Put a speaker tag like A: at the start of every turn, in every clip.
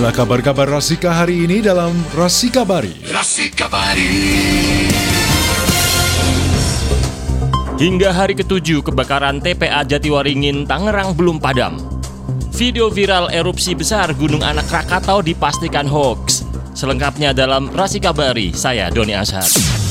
A: Inilah kabar-kabar Rasika hari ini dalam Rasikabari.
B: Hingga hari ke-7, kebakaran TPA Jatiwaringin, Tangerang belum padam. Video viral erupsi besar Gunung Anak Krakatau dipastikan hoax. Selengkapnya dalam Rasikabari, saya Doni Ashar.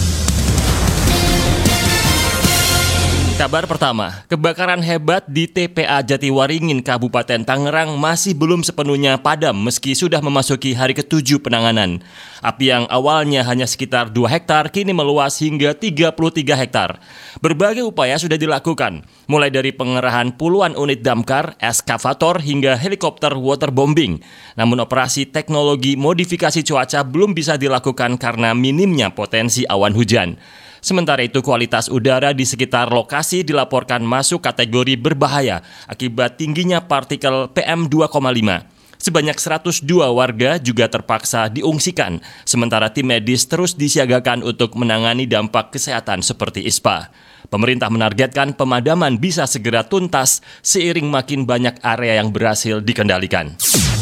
B: Kabar pertama, kebakaran hebat di TPA Jatiwaringin, Kabupaten Tangerang masih belum sepenuhnya padam meski sudah memasuki hari ke-7 penanganan. Api yang awalnya hanya sekitar 2 hektar kini meluas hingga 33 hektar. Berbagai upaya sudah dilakukan, mulai dari pengerahan puluhan unit damkar, eskavator hingga helikopter waterbombing. Namun operasi teknologi modifikasi cuaca belum bisa dilakukan karena minimnya potensi awan hujan. Sementara itu, kualitas udara di sekitar lokasi dilaporkan masuk kategori berbahaya akibat tingginya partikel PM2,5. Sebanyak 102 warga juga terpaksa diungsikan, sementara tim medis terus disiagakan untuk menangani dampak kesehatan seperti ispa. Pemerintah menargetkan pemadaman bisa segera tuntas seiring makin banyak area yang berhasil dikendalikan.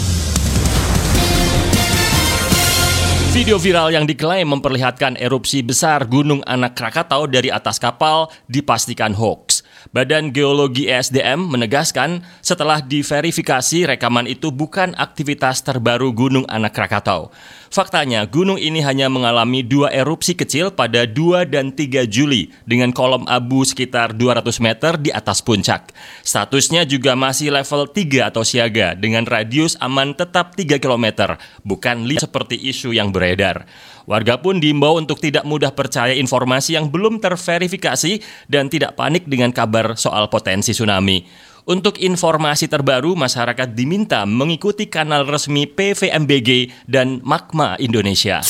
B: Video viral yang diklaim memperlihatkan erupsi besar Gunung Anak Krakatau dari atas kapal dipastikan hoax. Badan Geologi ESDM menegaskan setelah diverifikasi rekaman itu bukan aktivitas terbaru Gunung Anak Krakatau. Faktanya, gunung ini hanya mengalami 2 erupsi kecil pada 2 dan 3 Juli dengan kolom abu sekitar 200 meter di atas puncak. Statusnya juga masih level 3 atau siaga dengan radius aman tetap 3 km, bukan seperti isu yang beredar. Warga pun diimbau untuk tidak mudah percaya informasi yang belum terverifikasi dan tidak panik dengan kabar soal potensi tsunami. Untuk informasi terbaru, masyarakat diminta mengikuti kanal resmi PVMBG dan Magma Indonesia.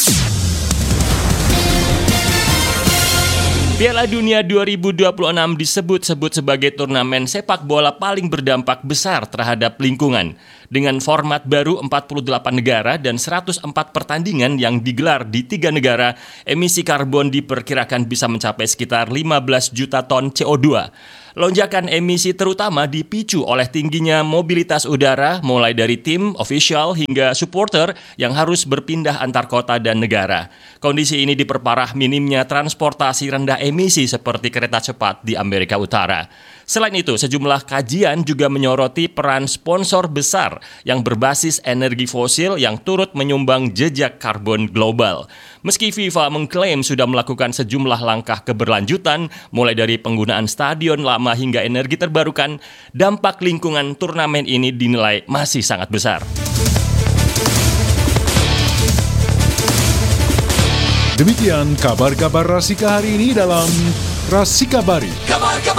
B: Piala Dunia 2026 disebut-sebut sebagai turnamen sepak bola paling berdampak besar terhadap lingkungan. Dengan format baru 48 negara dan 104 pertandingan yang digelar di 3 negara, emisi karbon diperkirakan bisa mencapai sekitar 15 juta ton CO2. Lonjakan emisi terutama dipicu oleh tingginya mobilitas udara mulai dari tim, official hingga supporter yang harus berpindah antar kota dan negara. Kondisi ini diperparah minimnya transportasi rendah emisi seperti kereta cepat di Amerika Utara. Selain itu, sejumlah kajian juga menyoroti peran sponsor besar yang berbasis energi fosil yang turut menyumbang jejak karbon global. Meski FIFA mengklaim sudah melakukan sejumlah langkah keberlanjutan, mulai dari penggunaan stadion lama hingga energi terbarukan, dampak lingkungan turnamen ini dinilai masih sangat besar.
A: Demikian kabar-kabar Rasika hari ini dalam Rasikabari.